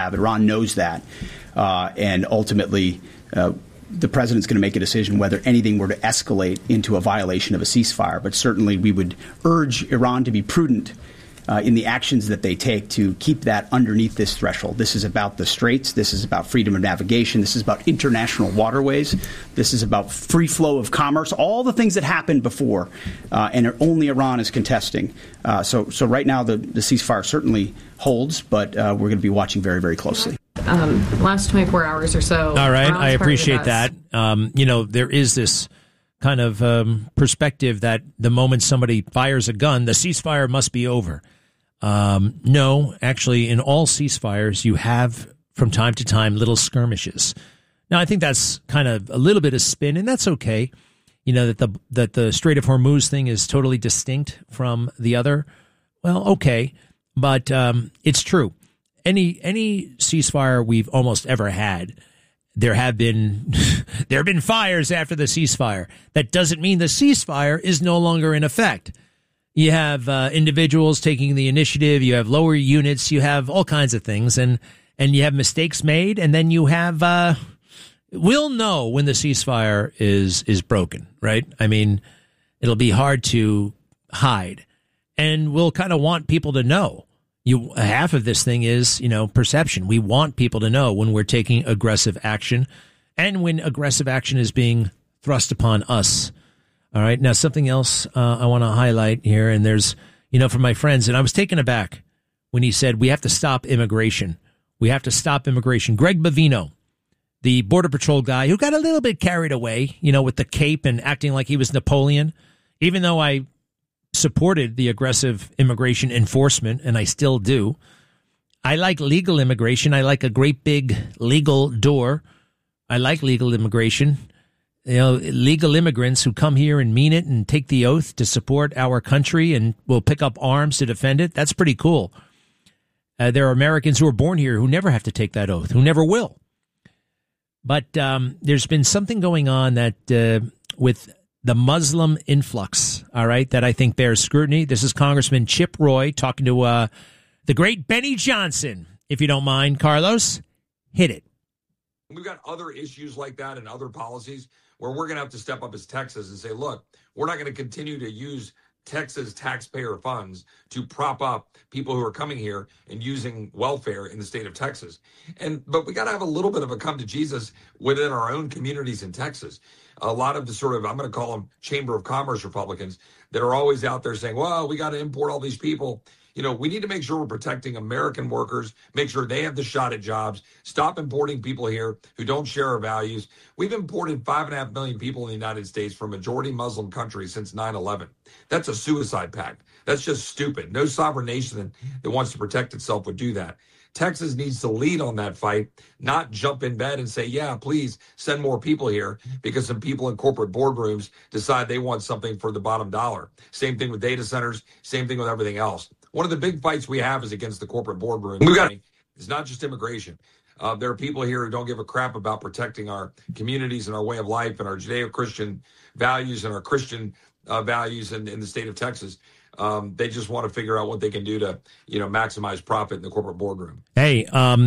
Iran knows that. And ultimately, the president's going to make a decision whether anything were to escalate into a violation of a ceasefire. But certainly we would urge Iran to be prudent in the actions that they take to keep that underneath this threshold. This is about the straits. This is about freedom of navigation. This is about international waterways. This is about free flow of commerce, all the things that happened before, and only Iran is contesting. So right now the ceasefire certainly holds, but we're going to be watching very, very closely. Last 24 hours or so. All right, I appreciate that. There is this kind of perspective that the moment somebody fires a gun, the ceasefire must be over. No, actually, in all ceasefires, you have from time to time little skirmishes. Now, I think that's kind of a little bit of spin, and that's okay. That the Strait of Hormuz thing is totally distinct from the other. Well, okay, but it's true. Any ceasefire we've almost ever had, there have been fires after the ceasefire. That doesn't mean the ceasefire is no longer in effect. You have individuals taking the initiative. You have lower units. You have all kinds of things, and you have mistakes made, and then you have. We'll know when the ceasefire is broken, right? I mean, it'll be hard to hide, and we'll kind of want people to know. Half of this thing is, perception. We want people to know when we're taking aggressive action and when aggressive action is being thrust upon us. All right. Now, something else I want to highlight here. And there's, for my friends, and I was taken aback when he said we have to stop immigration. We have to stop immigration. Greg Bavino, the Border Patrol guy who got a little bit carried away, with the cape and acting like he was Napoleon, even though I supported the aggressive immigration enforcement, and I still do. I like legal immigration. I like a great big legal door. I like legal immigration. Legal immigrants who come here and mean it and take the oath to support our country and will pick up arms to defend it. That's pretty cool. There are Americans who are born here who never have to take that oath, who never will. But there's been something going on that with the Muslim influx, all right, that I think bears scrutiny. This is Congressman Chip Roy talking to the great Benny Johnson, if you don't mind. Carlos, hit it. We've got other issues like that and other policies where we're going to have to step up as Texas and say, look, we're not going to continue to use Texas taxpayer funds to prop up people who are coming here and using welfare in the state of Texas. But we got to have a little bit of a come to Jesus within our own communities in Texas. A lot of the sort of, I'm going to call them Chamber of Commerce Republicans that are always out there saying, well, we got to import all these people. We need to make sure we're protecting American workers, make sure they have the shot at jobs, stop importing people here who don't share our values. We've imported 5.5 million people in the United States from majority Muslim countries since 9/11. That's a suicide pact. That's just stupid. No sovereign nation that wants to protect itself would do that. Texas needs to lead on that fight, not jump in bed and say, yeah, please send more people here because some people in corporate boardrooms decide they want something for the bottom dollar. Same thing with data centers, same thing with everything else. One of the big fights we have is against the corporate boardroom. It's not just immigration. There are people here who don't give a crap about protecting our communities and our way of life and our Judeo-Christian values and our Christian values in the state of Texas. They just want to figure out what they can do to, maximize profit in the corporate boardroom. Hey,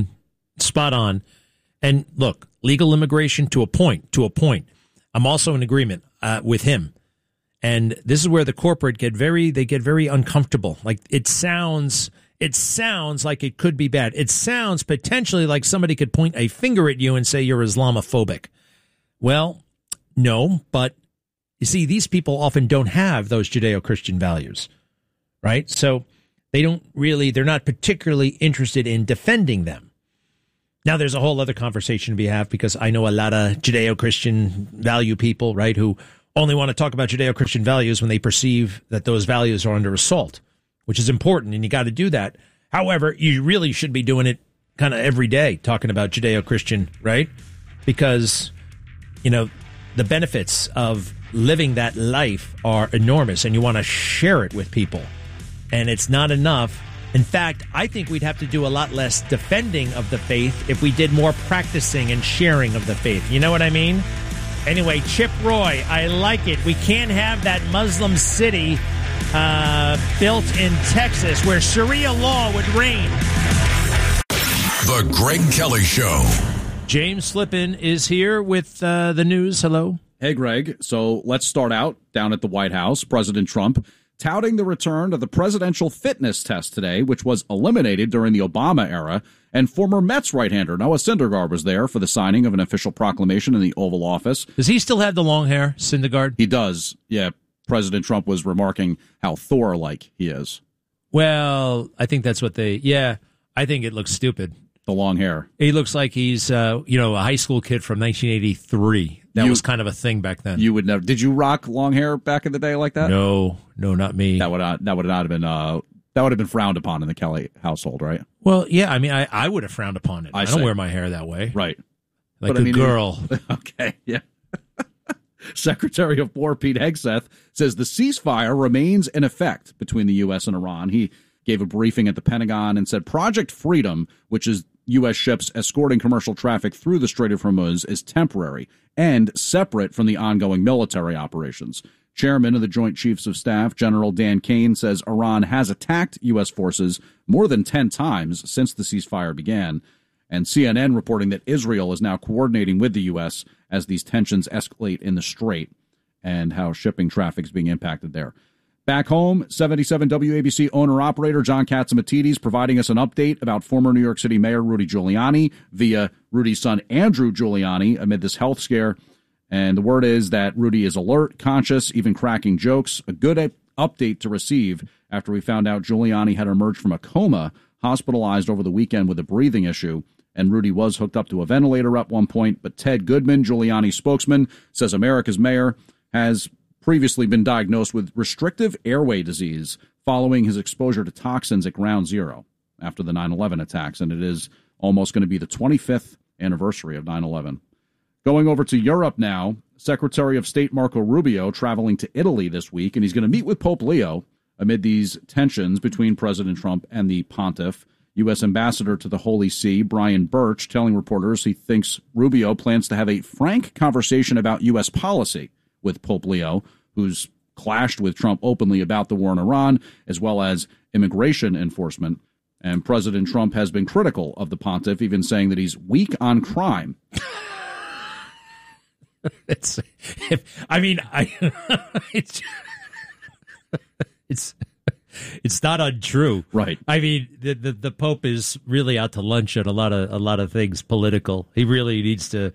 spot on. And look, legal immigration to a point. I'm also in agreement with him. And this is where the corporate get very uncomfortable. Like it sounds like it could be bad. It sounds potentially like somebody could point a finger at you and say you're Islamophobic. Well, no, but you see, these people often don't have those Judeo-Christian values, right? So they're not particularly interested in defending them. Now, there's a whole other conversation we have because I know a lot of Judeo-Christian value people, right, who only want to talk about Judeo-Christian values when they perceive that those values are under assault, which is important, and you got to do that. However, you really should be doing it kind of every day, talking about Judeo-Christian, right? Because, the benefits of living that life are enormous, and you want to share it with people. And it's not enough. In fact, I think we'd have to do a lot less defending of the faith if we did more practicing and sharing of the faith. You know what I mean? Anyway, Chip Roy, I like it. We can't have that Muslim city built in Texas where Sharia law would reign. The Greg Kelly Show. James Flippin is here with the news. Hello. Hey, Greg. So let's start out down at the White House. President Trump touting the return of the presidential fitness test today, which was eliminated during the Obama era. And former Mets right-hander Noah Syndergaard was there for the signing of an official proclamation in the Oval Office. Does he still have the long hair, Syndergaard? He does. Yeah. President Trump was remarking how Thor-like he is. Well, I think that's what I think it looks stupid. The long hair. He looks like he's, a high school kid from 1983. That was kind of a thing back then. You would never. Did you rock long hair back in the day like that? No, not me. That would not have been. That would have been frowned upon in the Kelly household, right? Well, yeah. I mean, I would have frowned upon it. I don't wear my hair that way. Right. Like a girl. Okay. Yeah. Secretary of War Pete Hegseth says the ceasefire remains in effect between the U.S. and Iran. He gave a briefing at the Pentagon and said Project Freedom, which is U.S. ships escorting commercial traffic through the Strait of Hormuz, is temporary and separate from the ongoing military operations. Chairman of the Joint Chiefs of Staff, General Dan Kane, says Iran has attacked U.S. forces more than 10 times since the ceasefire began. And CNN reporting that Israel is now coordinating with the U.S. as these tensions escalate in the Strait and how shipping traffic is being impacted there. Back home, 77 WABC owner-operator John Catsimatidis providing us an update about former New York City Mayor Rudy Giuliani via Rudy's son Andrew Giuliani amid this health scare. And the word is that Rudy is alert, conscious, even cracking jokes. A good update to receive after we found out Giuliani had emerged from a coma, hospitalized over the weekend with a breathing issue. And Rudy was hooked up to a ventilator at one point. But Ted Goodman, Giuliani's spokesman, says America's mayor has previously been diagnosed with restrictive airway disease following his exposure to toxins at Ground Zero after the 9/11 attacks. And it is almost going to be the 25th anniversary of 9/11. Going over to Europe now, Secretary of State Marco Rubio traveling to Italy this week, and he's going to meet with Pope Leo amid these tensions between President Trump and the pontiff. U.S. Ambassador to the Holy See, Brian Birch, telling reporters he thinks Rubio plans to have a frank conversation about U.S. policy with Pope Leo, who's clashed with Trump openly about the war in Iran, as well as immigration enforcement. And President Trump has been critical of the pontiff, even saying that he's weak on crime. It's not untrue, right? I mean, the Pope is really out to lunch at a lot of things political. He really needs to.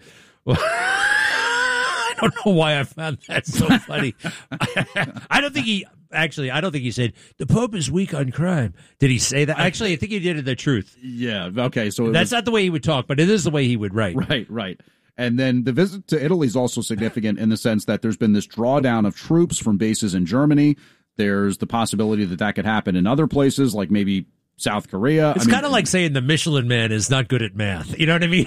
I don't know why I found that so funny. I don't think he said the Pope is weak on crime. Did he say that? Actually, I think he did it the truth. Yeah. Okay. So that's not the way he would talk, but it is the way he would write. Right. And then the visit to Italy is also significant in the sense that there's been this drawdown of troops from bases in Germany. There's the possibility that could happen in other places, like maybe South Korea. It's kind of like saying the Michelin Man is not good at math. You know what I mean?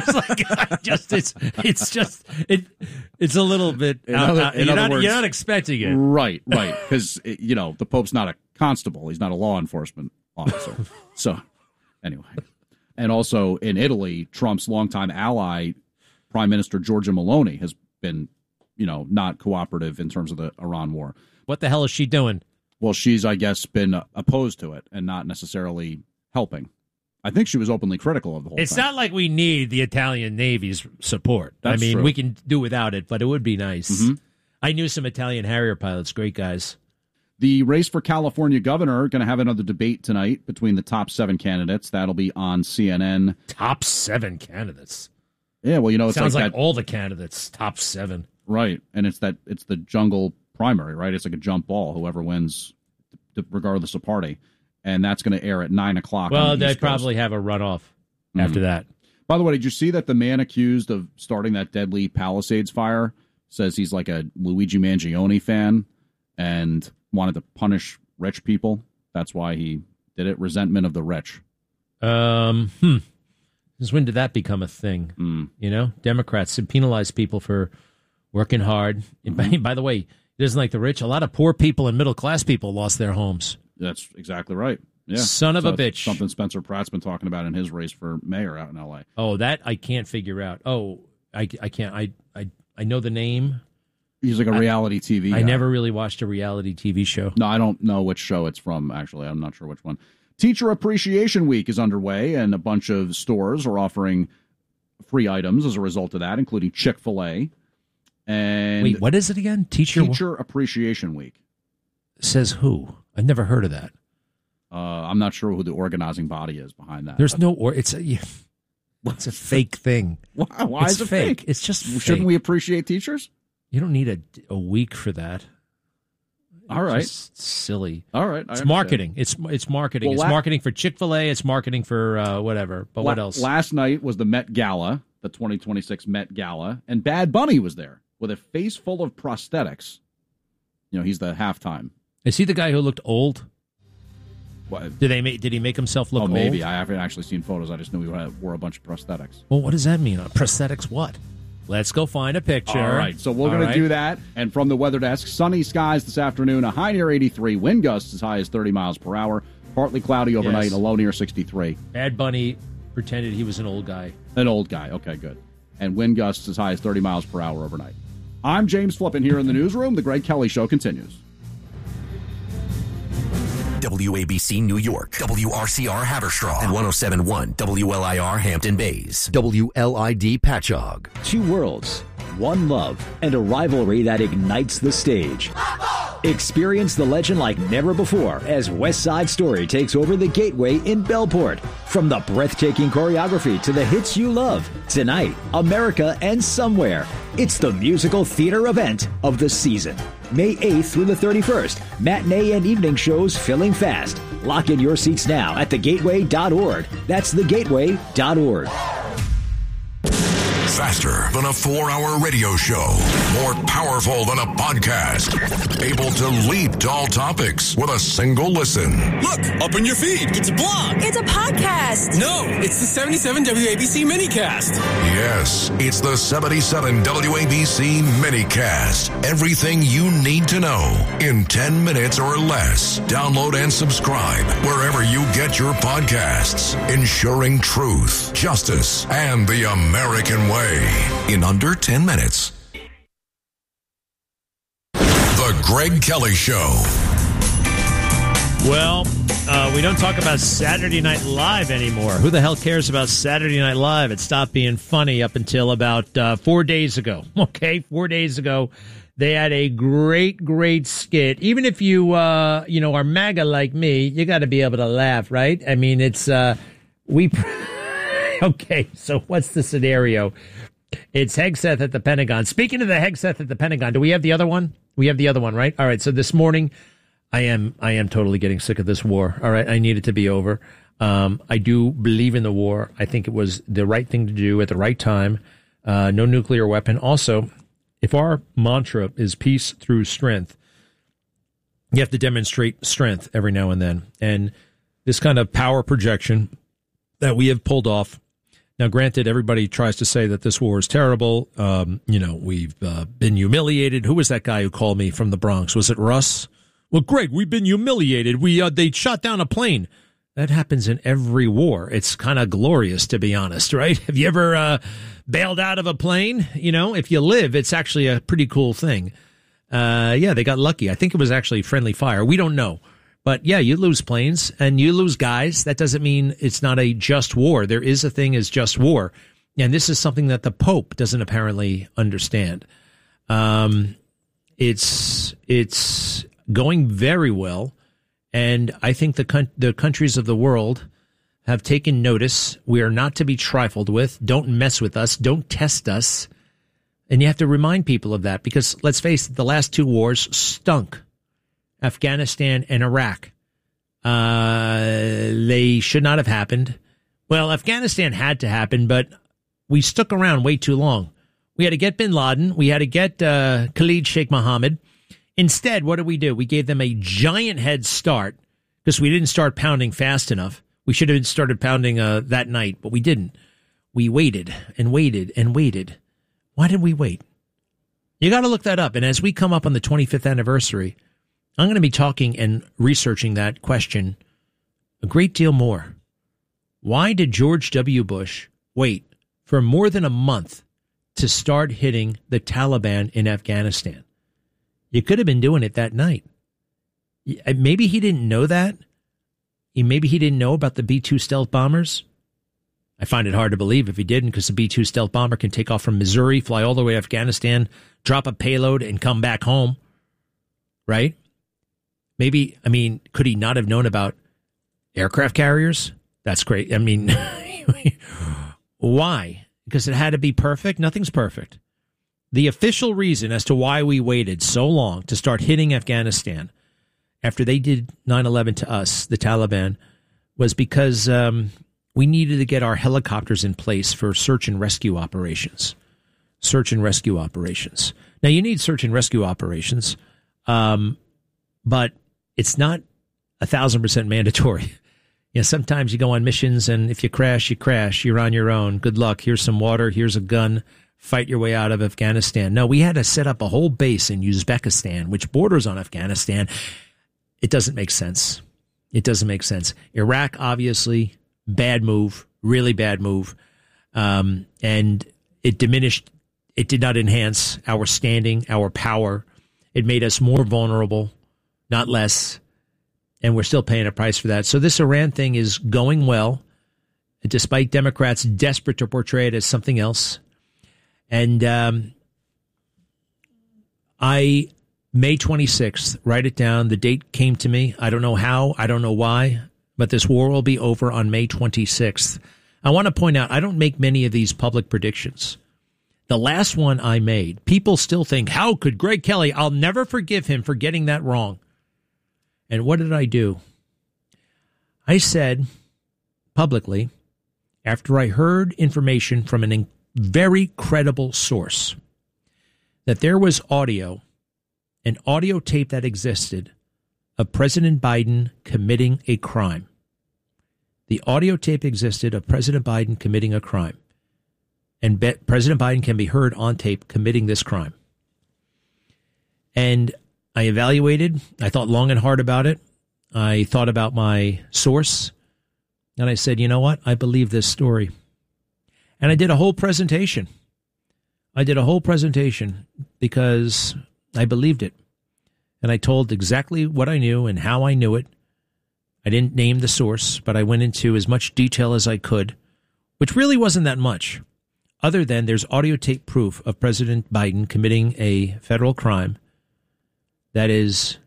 It's a little bit. You're not expecting it, right? Because the Pope's not a constable; he's not a law enforcement officer. So anyway, and also in Italy, Trump's longtime ally, Prime Minister Giorgia Meloni, has been, not cooperative in terms of the Iran war. What the hell is she doing? Well, she's, I guess, been opposed to it and not necessarily helping. I think she was openly critical of the whole thing. It's not like we need the Italian Navy's support. That's true. We can do without it, but it would be nice. Mm-hmm. I knew some Italian Harrier pilots, great guys. The race for California governor going to have another debate tonight between the top 7 candidates. That'll be on CNN. Top 7 candidates? Yeah, well, it sounds like all the candidates, top 7. Right, and it's the jungle primary, right? It's like a jump ball. Whoever wins, regardless of party. And that's going to air at 9 o'clock. Well, they'd probably have a runoff after that. By the way, did you see that the man accused of starting that deadly Palisades fire says he's like a Luigi Mangione fan and wanted to punish rich people? That's why he did it. Resentment of the rich. Since when did that become a thing? Democrats penalize people for working hard. Mm-hmm. By the way, it isn't like the rich. A lot of poor people and middle-class people lost their homes. That's exactly right. Yeah. Son of a bitch. Something Spencer Pratt's been talking about in his race for mayor out in L.A. Oh, that I can't figure out. Oh, I can't. I know the name. He's like a reality TV guy. I never really watched a reality TV show. No, I don't know which show it's from, actually. I'm not sure which one. Teacher Appreciation Week is underway, and a bunch of stores are offering free items as a result of that, including Chick-fil-A. And wait, what is it again? Teacher Appreciation Week. Says who? I've never heard of that. I'm not sure who the organizing body is behind that. There's it's a fake thing. Why is it fake? It's just fake. Shouldn't we appreciate teachers? You don't need a week for that. All right. Just silly. All right. It's marketing. It's marketing. It's marketing for Chick-fil-A. It's marketing for whatever. But what else? Last night was the Met Gala, the 2026 Met Gala, and Bad Bunny was there with a face full of prosthetics. You know, he's the halftime. Is he the guy who looked old? What? Did he make himself look old? Maybe. I haven't actually seen photos. I just knew he wore a bunch of prosthetics. Well, what does that mean? Prosthetics what? Let's go find a picture. All right, so we're going to do that. And from the weather desk, sunny skies this afternoon, a high near 83, wind gusts as high as 30 miles per hour, partly cloudy overnight, a low near 63. Bad Bunny pretended he was an old guy. An old guy, okay, good. And wind gusts as high as 30 miles per hour overnight. I'm James Flippin here in the newsroom. The Greg Kelly Show continues. WABC New York, WRCR Haverstraw, and 107.1 WLIR Hampton Bays, WLID Patchogue. Two worlds, one love, and a rivalry that ignites the stage. Experience the legend like never before as West Side Story takes over the Gateway in Bellport. From the breathtaking choreography to the hits you love, tonight, America and Somewhere. It's the musical theater event of the season. May 8th through the 31st. Matinee and evening shows filling fast. Lock in your seats now at thegateway.org. That's thegateway.org. Faster than a 4-hour radio show. More powerful than a podcast. Able to leap to all topics with a single listen. Look, up in your feed. It's a blog. It's a podcast. No, it's the 77 WABC Minicast. Yes, it's the 77 WABC Minicast. Everything you need to know in 10 minutes or less. Download and subscribe wherever you get your podcasts. Ensuring truth, justice, and the American way. In under 10 minutes. The Greg Kelly Show. Well, we don't talk about Saturday Night Live anymore. Who the hell cares about Saturday Night Live? It stopped being funny up until about 4 days ago. Okay, 4 days ago, they had a great skit. Even if you, are MAGA like me, you got to be able to laugh, right? I mean, it's, okay, so what's the scenario? It's Hegseth at the Pentagon. Speaking of the Hegseth at the Pentagon, do we have the other one? We have the other one, right? All right, so this morning, I am totally getting sick of this war. All right, I need it to be over. I do believe in the war. I think it was the right thing to do at the right time. No nuclear weapon. Also, if our mantra is peace through strength, you have to demonstrate strength every now and then. And this kind of power projection that we have pulled off. Now, granted, everybody tries to say that this war is terrible. We've been humiliated. Who was that guy who called me from the Bronx? Was it Russ? Well, Greg, we've been humiliated. They shot down a plane. That happens in every war. It's kind of glorious, to be honest, right? Have you ever bailed out of a plane? You know, if you live, it's actually a pretty cool thing. They got lucky. I think it was actually friendly fire. We don't know. But yeah, you lose planes and you lose guys. That doesn't mean it's not a just war. There is a thing as just war. And this is something that the Pope doesn't apparently understand. It's going very well. And I think the countries of the world have taken notice. We are not to be trifled with. Don't mess with us. Don't test us. And you have to remind people of that because let's face it, the last two wars stunk. Afghanistan and Iraq. They should not have happened. Well, Afghanistan had to happen, but we stuck around way too long. We had to get bin Laden. We had to get Khalid Sheikh Mohammed. Instead, what did we do? We gave them a giant head start because we didn't start pounding fast enough. We should have started pounding that night, but we didn't. We waited and waited and waited. Why did we wait? You got to look that up. And as we come up on the 25th anniversary, I'm going to be talking and researching that question a great deal more. Why did George W. Bush wait for more than a month to start hitting the Taliban in Afghanistan? You could have been doing it that night. Maybe he didn't know that. maybe he didn't know about the B-2 stealth bombers. I find it hard to believe if he didn't, because the B-2 stealth bomber can take off from Missouri, fly all the way to Afghanistan, drop a payload, and come back home. Right? Maybe, could he not have known about aircraft carriers? That's great. Why? Because it had to be perfect? Nothing's perfect. The official reason as to why we waited so long to start hitting Afghanistan after they did 9/11 to us, the Taliban, was because we needed to get our helicopters in place for search and rescue operations. Search and rescue operations. Now, you need search and rescue operations, but it's not 1,000% mandatory. Sometimes you go on missions, and if you crash, you crash. You're on your own. Good luck. Here's some water. Here's a gun. Fight your way out of Afghanistan. No, we had to set up a whole base in Uzbekistan, which borders on Afghanistan. It doesn't make sense. It doesn't make sense. Iraq, obviously, bad move, really bad move. And it diminished, it did not enhance our standing, our power. It made us more vulnerable, not less. And we're still paying a price for that. So this Iran thing is going well, despite Democrats desperate to portray it as something else. And May 26th, write it down. The date came to me. I don't know how. I don't know why. But this war will be over on May 26th. I want to point out, I don't make many of these public predictions. The last one I made, people still think, how could Greg Kelly? I'll never forgive him for getting that wrong. And what did I do? I said publicly, after I heard information from a very credible source, that there was an audio tape that existed of President Biden committing a crime. The audio tape existed of President Biden committing a crime. And President Biden can be heard on tape committing this crime. And I evaluated. I thought long and hard about it. I thought about my source. And I said, you know what? I believe this story. And I did a whole presentation. Because I believed it. And I told exactly what I knew and how I knew it. I didn't name the source, but I went into as much detail as I could, which really wasn't that much, other than there's audio tape proof of President Biden committing a federal crime that is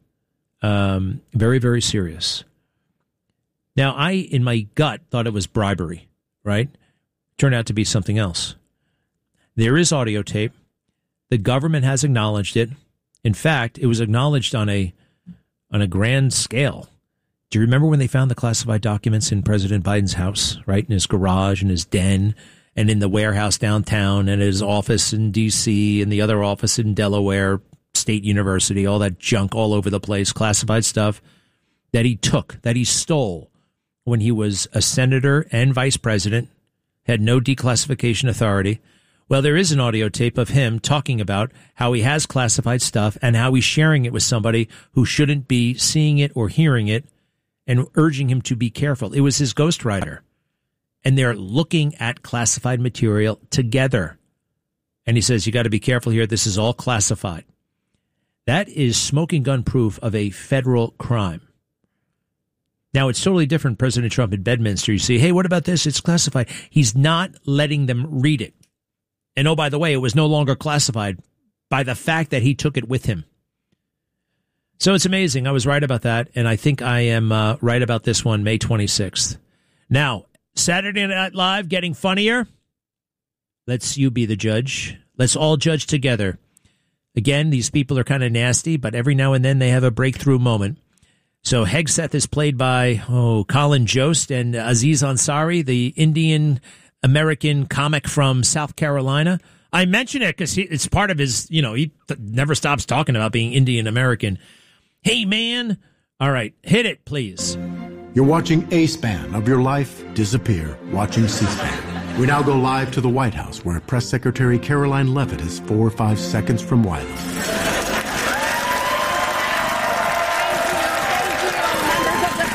very, very serious. Now, I, in my gut, thought it was bribery, right? Turned out to be something else. There is audio tape. The government has acknowledged it. In fact, it was acknowledged on a grand scale. Do you remember when they found the classified documents in President Biden's house, right? In his garage, in his den, and in the warehouse downtown, and his office in D.C., and the other office in Delaware State University, all that junk all over the place, classified stuff that he took, that he stole when he was a senator and vice president, had no declassification authority. Well, there is an audio tape of him talking about how he has classified stuff and how he's sharing it with somebody who shouldn't be seeing it or hearing it and urging him to be careful. It was his ghostwriter. And they're looking at classified material together. And he says, you got to be careful here. This is all classified. That is smoking gun proof of a federal crime. Now, it's totally different. President Trump in Bedminster, you say, hey, what about this? It's classified. He's not letting them read it. And oh, by the way, it was no longer classified by the fact that he took it with him. So it's amazing. I was right about that. And I think I am right about this one, May 26th. Now, Saturday Night Live getting funnier. Let's you be the judge. Let's all judge together. Again, these people are kind of nasty, but every now and then they have a breakthrough moment. So Hegseth is played by Colin Jost and Aziz Ansari, the Indian-American comic from South Carolina. I mention it because it's part of his, he never stops talking about being Indian-American. Hey, man. All right, hit it, please. You're watching a span of your life disappear, watching C-SPAN. We now go live to the White House, where Press Secretary Caroline Leavitt is 4 or 5 seconds from Wyland. Members of the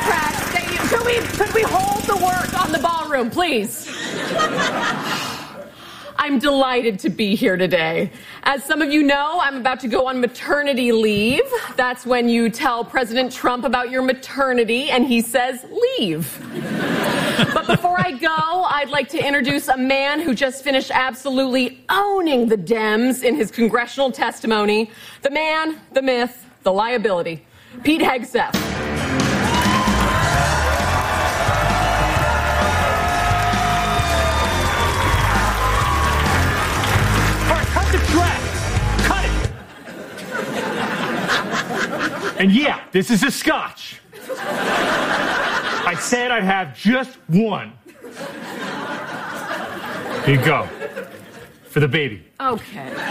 press, could we hold the work on the ballroom, please? I'm delighted to be here today. As some of you know, I'm about to go on maternity leave. That's when you tell President Trump about your maternity and he says, leave. But before I go, I'd like to introduce a man who just finished absolutely owning the Dems in his congressional testimony. The man, the myth, the liability. Pete Hegseth. And yeah, this is a scotch. I said I'd have just one. Here you go. For the baby. Okay. All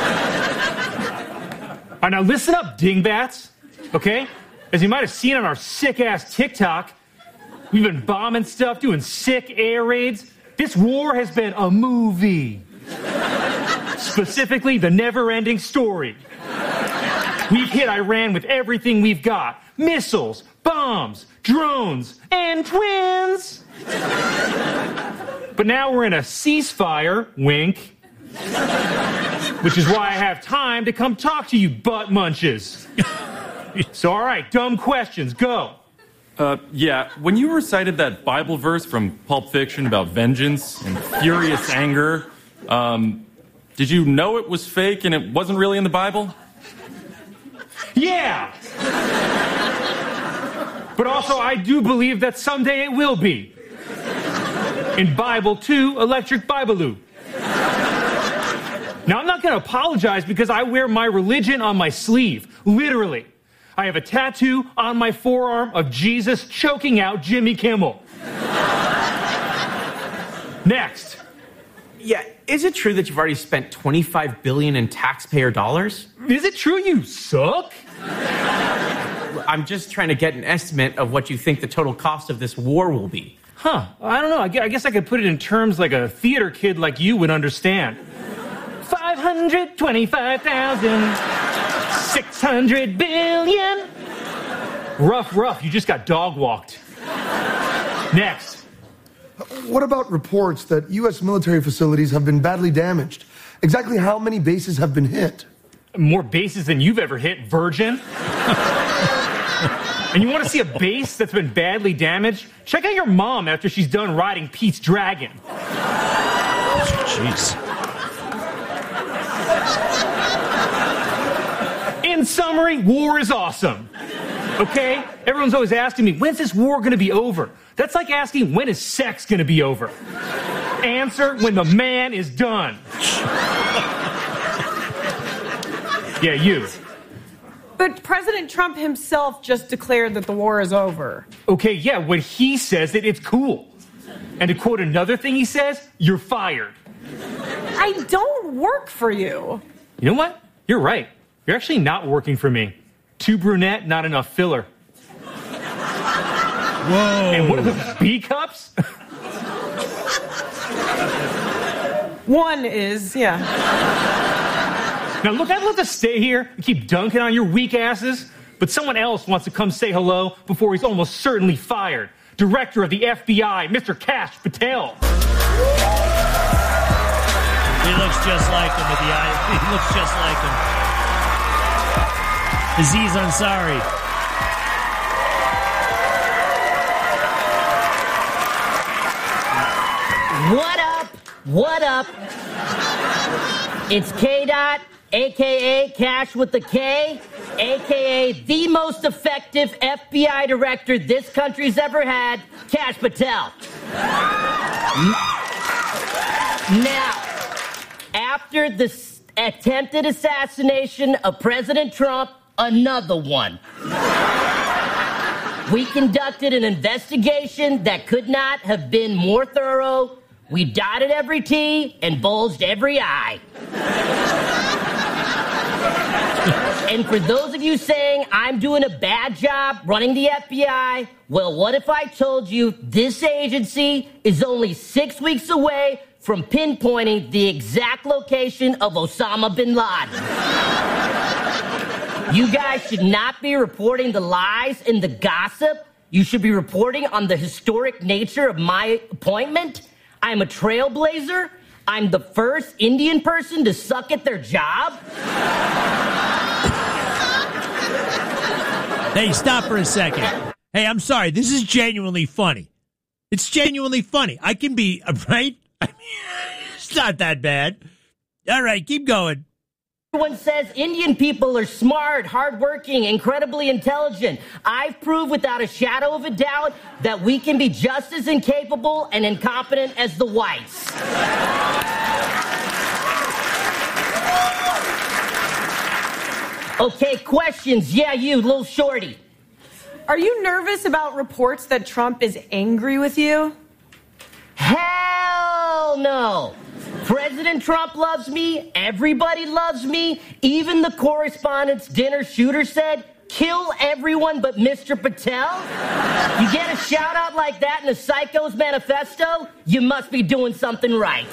right, now listen up, dingbats. Okay? As you might have seen on our sick-ass TikTok, we've been bombing stuff, doing sick air raids. This war has been a movie. Specifically, the never-ending story. We've hit Iran with everything we've got. Missiles, bombs, drones, and twins. But now we're in a ceasefire, wink. Which is why I have time to come talk to you butt munches. So, all right, dumb questions, go. Yeah, when you recited that Bible verse from Pulp Fiction about vengeance and furious anger, did you know it was fake and it wasn't really in the Bible? Yeah! But also, I do believe that someday it will be. In Bible 2, Electric Bibaloo. Now, I'm not going to apologize because I wear my religion on my sleeve. Literally. I have a tattoo on my forearm of Jesus choking out Jimmy Kimmel. Next. Yeah, is it true that you've already spent $25 billion in taxpayer dollars? Is it true you suck? I'm just trying to get an estimate of what you think the total cost of this war will be. Huh, I don't know. I guess I could put it in terms like a theater kid like you would understand. 525,600 billion. Rough. You just got dog walked. Next. What about reports that U.S. military facilities have been badly damaged? Exactly how many bases have been hit? More bases than you've ever hit, virgin. And you want to see a base that's been badly damaged? Check out your mom after she's done riding Pete's dragon. Jeez. In summary, war is awesome. Okay? Everyone's always asking me, when's this war going to be over? That's like asking, when is sex going to be over? Answer, when the man is done. Yeah, you. But President Trump himself just declared that the war is over. Okay, yeah, when he says it, it's cool. And to quote another thing he says, you're fired. I don't work for you. You know what? You're right. You're actually not working for me. Too brunette, not enough filler. Whoa. And what are those B cups? One is, yeah. Now look, I'd love to stay here and keep dunking on your weak asses, but someone else wants to come say hello before he's almost certainly fired. Director of the FBI, Mr. Kash Patel. He looks just like him with the eyes. He looks just like him. Aziz Ansari. What up? What up? It's K-Dot, a.k.a. Cash with the K, a.k.a. the most effective FBI director this country's ever had, Kash Patel. Now, after the attempted assassination of President Trump, another one. We conducted an investigation that could not have been more thorough. We dotted every T and bulged every I. And for those of you saying I'm doing a bad job running the FBI, well, what if I told you this agency is only 6 weeks away from pinpointing the exact location of Osama bin Laden? You guys should not be reporting the lies and the gossip. You should be reporting on the historic nature of my appointment. I'm a trailblazer, I'm the first Indian person to suck at their job? Hey, stop for a second. Hey, I'm sorry. This is genuinely funny. It's genuinely funny. I can be, right? I mean, it's not that bad. All right, keep going. Everyone says Indian people are smart, hardworking, incredibly intelligent. I've proved without a shadow of a doubt that we can be just as incapable and incompetent as the whites. Okay, questions. Yeah, you, little shorty. Are you nervous about reports that Trump is angry with you? Hell no. President Trump loves me. Everybody loves me. Even the Correspondents' Dinner shooter said, kill everyone but Mr. Patel. You get a shout out like that in a Psycho's manifesto, you must be doing something right.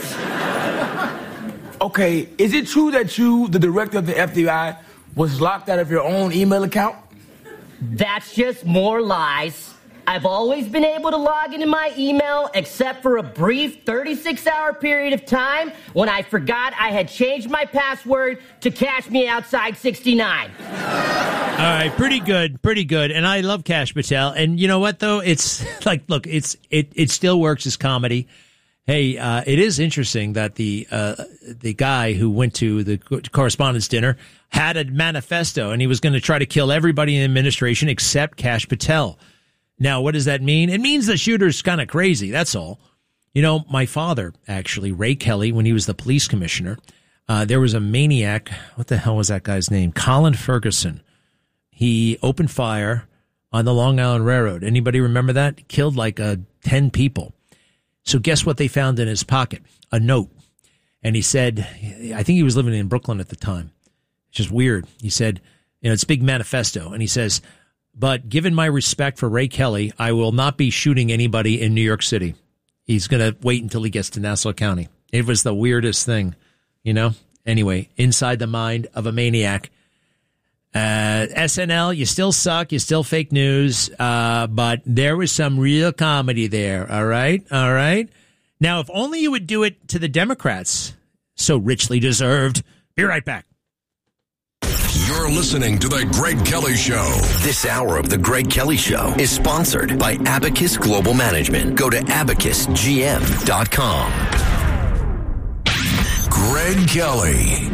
Okay, is it true that you, the director of the FBI, was locked out of your own email account? That's just more lies. I've always been able to log into my email except for a brief 36-hour period of time when I forgot I had changed my password to Cash Me Outside 69. All right, pretty good. And I love Cash Patel. And you know what, though? It's like, look, it still works as comedy. Hey, it is interesting that the guy who went to the Correspondents' Dinner had a manifesto, and he was going to try to kill everybody in the administration except Cash Patel. Now, what does that mean? It means the shooter's kind of crazy. That's all. You know, my father, actually, Ray Kelly, when he was the police commissioner, there was a maniac. What the hell was that guy's name? Colin Ferguson. He opened fire on the Long Island Railroad. Anybody remember that? He killed like 10 people. So guess what they found in his pocket? A note. And he said, I think he was living in Brooklyn at the time. It's just weird. He said, you know, it's a big manifesto. And he says, but given my respect for Ray Kelly, I will not be shooting anybody in New York City. He's going to wait until he gets to Nassau County. It was the weirdest thing, you know? Anyway, inside the mind of a maniac. SNL, you still suck. You still fake news. But there was some real comedy there. All right. All right. Now, if only you would do it to the Democrats. So richly deserved. Be right back. You're listening to The Greg Kelly Show. This hour of The Greg Kelly Show is sponsored by Abacus Global Management. Go to abacusgm.com. Greg Kelly.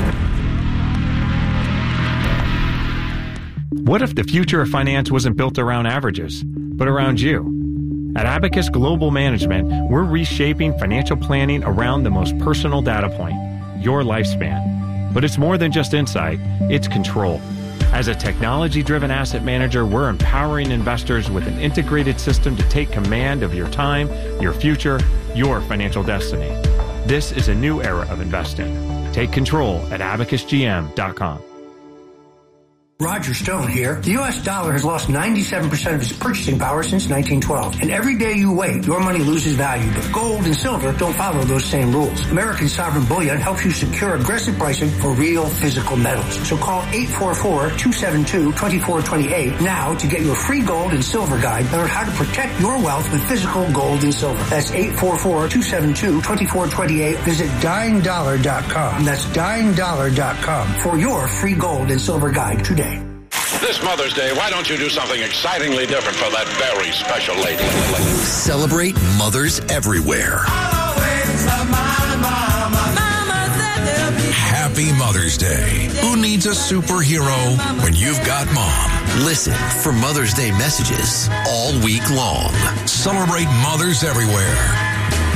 What if the future of finance wasn't built around averages, but around you? At Abacus Global Management, we're reshaping financial planning around the most personal data point, your lifespan. But it's more than just insight, it's control. As a technology-driven asset manager, we're empowering investors with an integrated system to take command of your time, your future, your financial destiny. This is a new era of investing. Take control at abacusgm.com. Roger Stone here. The U.S. dollar has lost 97% of its purchasing power since 1912. And every day you wait, your money loses value. But gold and silver don't follow those same rules. American Sovereign Bullion helps you secure aggressive pricing for real physical metals. So call 844-272-2428 now to get your free gold and silver guide. Learn how to protect your wealth with physical gold and silver. That's 844-272-2428. Visit dyingdollar.com. That's dyingdollar.com for your free gold and silver guide today. This Mother's Day, why don't you do something excitingly different for that very special lady? Celebrate mothers everywhere. Happy Mother's Day. Who needs a superhero when you've got mom? Listen for Mother's Day messages all week long. Celebrate mothers everywhere.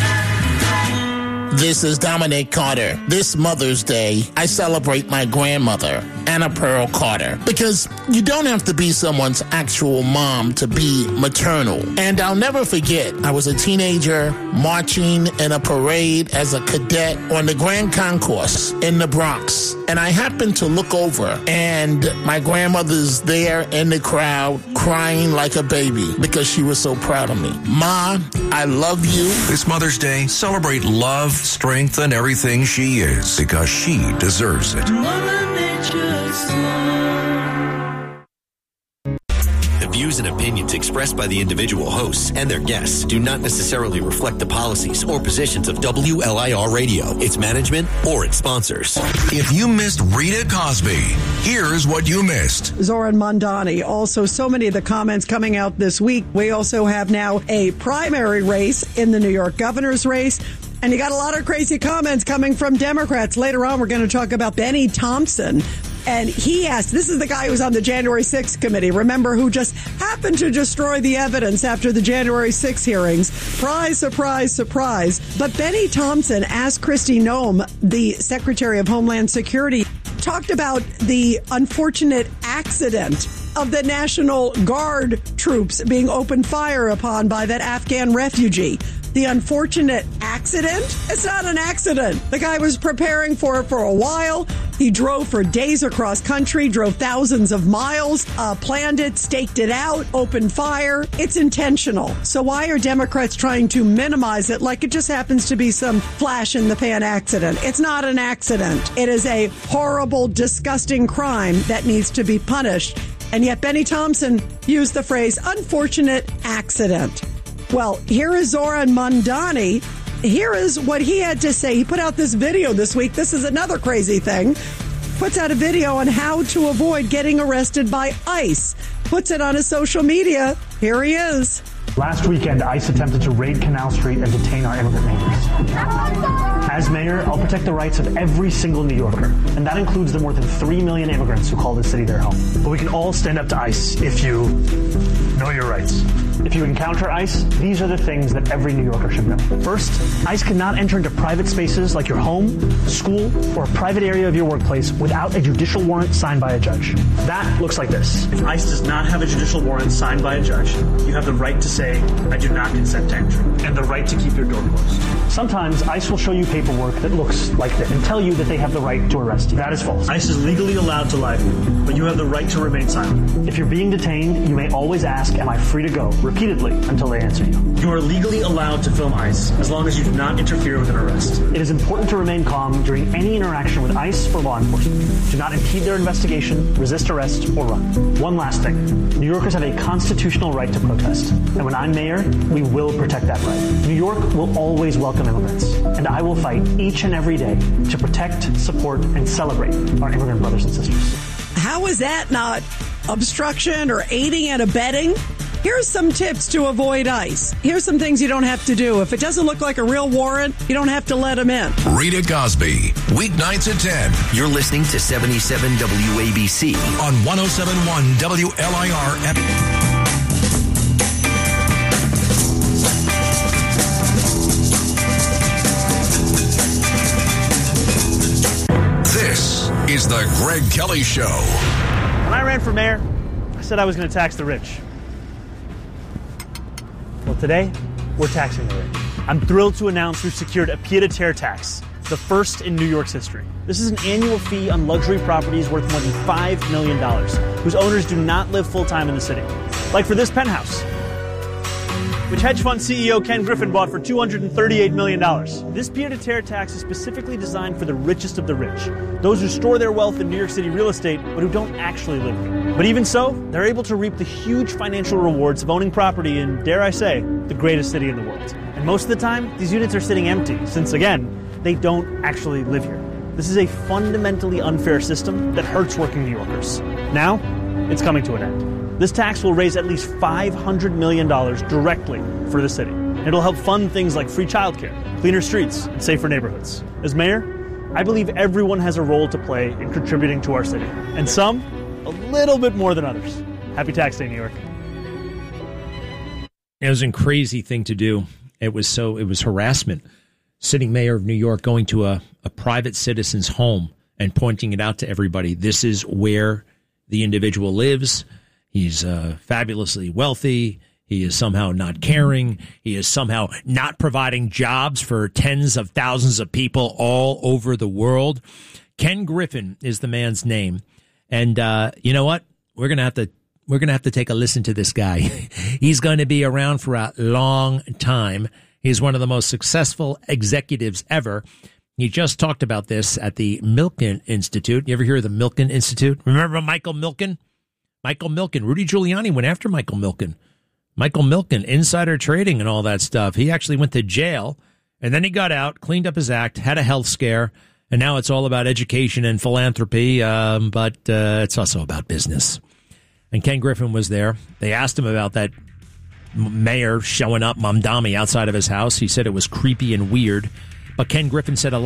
This is Dominic Carter. This Mother's Day, I celebrate my grandmother, Anna Pearl Carter, because you don't have to be someone's actual mom to be maternal. And I'll never forget, I was a teenager marching in a parade as a cadet on the Grand Concourse in the Bronx. And I happened to look over, and my grandmother's there in the crowd crying like a baby because she was so proud of me. Ma, I love you. This Mother's Day, celebrate love, strength, and everything she is, because she deserves it. The views and opinions Opinions expressed by the individual hosts and their guests do not necessarily reflect the policies or positions of WLIR Radio, its management, or its sponsors. If you missed Rita Cosby, here's what you missed. Zoran Mondani. Also, so many of the comments coming out this week. We also have now a primary race in the New York governor's race. And you got a lot of crazy comments coming from Democrats. Later on, we're going to talk about Benny Thompson. And he asked, this is the guy who was on the January 6th committee, remember, who just happened to destroy the evidence after the January 6th hearings. Surprise, surprise, surprise. But Benny Thompson asked Kristi Noem, the Secretary of Homeland Security, talked about the unfortunate accident of the National Guard troops being opened fire upon by that Afghan refugee. The unfortunate accident? It's not an accident. The guy was preparing for it for a while. He drove for days across country, drove thousands of miles, planned it, staked it out, opened fire. It's intentional. So why are Democrats trying to minimize it like it just happens to be some flash in the pan accident? It's not an accident. It is a horrible, disgusting crime that needs to be punished. And yet Benny Thompson used the phrase unfortunate accident. Well, here is Zoran Mondani. Here is what he had to say. He put out this video this week. This is another crazy thing. Puts out a video on how to avoid getting arrested by ICE. Puts it on his social media. Here he is. Last weekend, ICE attempted to raid Canal Street and detain our immigrant neighbors. As mayor, I'll protect the rights of every single New Yorker, and that includes the more than 3 million immigrants who call this city their home. But we can all stand up to ICE if you know your rights. If you encounter ICE, these are the things that every New Yorker should know. First, ICE cannot enter into private spaces like your home, school, or a private area of your workplace without a judicial warrant signed by a judge. That looks like this. If ICE does not have a judicial warrant signed by a judge, you have the right to say, I do not consent to entry, and the right to keep your door closed. Sometimes ICE will show you paperwork that looks like this and tell you that they have the right to arrest you. That is false. ICE is legally allowed to lie to you, but you have the right to remain silent. If you're being detained, you may always ask, am I free to go? Repeatedly until they answer you. You are legally allowed to film ICE as long as you do not interfere with an arrest. It is important to remain calm during any interaction with ICE or law enforcement. Do not impede their investigation, resist arrest, or run. One last thing. New Yorkers have a constitutional right to protest. And when I'm mayor, we will protect that right. New York will always welcome immigrants. And I will fight each and every day to protect, support, and celebrate our immigrant brothers and sisters. How is that not obstruction or aiding and abetting? Here's some tips to avoid ICE. Here's some things you don't have to do. If it doesn't look like a real warrant, you don't have to let them in. Rita Cosby, weeknights at 10. You're listening to 77 WABC on 107.1 WLIR. This is the Greg Kelly Show. When I ran for mayor, I said I was going to tax the rich. Well, today, we're taxing the rich. I'm thrilled to announce we've secured a pied-à-terre tax, the first in New York's history. This is an annual fee on luxury properties worth more than $5 million, whose owners do not live full-time in the city. Like for this penthouse, which hedge fund CEO Ken Griffin bought for $238 million. This pied-à-terre tax is specifically designed for the richest of the rich, those who store their wealth in New York City real estate, but who don't actually live here. But even so, they're able to reap the huge financial rewards of owning property in, dare I say, the greatest city in the world. And most of the time, these units are sitting empty, since again, they don't actually live here. This is a fundamentally unfair system that hurts working New Yorkers. Now, it's coming to an end. This tax will raise at least $500 million directly for the city. It'll help fund things like free childcare, cleaner streets, and safer neighborhoods. As mayor, I believe everyone has a role to play in contributing to our city, and some a little bit more than others. Happy Tax Day, New York. It was a crazy thing to do. It was harassment. Sitting mayor of New York going to a private citizen's home and pointing it out to everybody. This is where the individual lives. He's fabulously wealthy. He is somehow not caring. He is somehow not providing jobs for tens of thousands of people all over the world. Ken Griffin is the man's name. And you know what? We're going to have to take a listen to this guy. He's going to be around for a long time. He's one of the most successful executives ever. He just talked about this at the Milken Institute. You ever hear of the Milken Institute? Remember Michael Milken? Michael Milken. Rudy Giuliani went after Michael Milken Michael Milken, insider trading and all that stuff. He actually went to jail, and then he got out, cleaned up his act, had a health scare, and now it's all about education and philanthropy, but it's also about business. And Ken Griffin was there. They asked him about that mayor showing up, Mamdani, outside of his house. He said it was creepy and weird. But Ken Griffin said a lot.